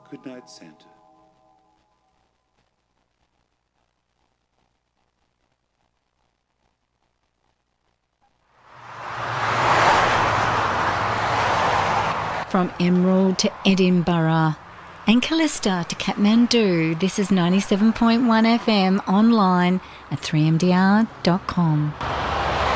Good night, Santa. From Emerald to Edinburgh and Callista to Kathmandu, this is 97.1 FM online at 3mdr.com.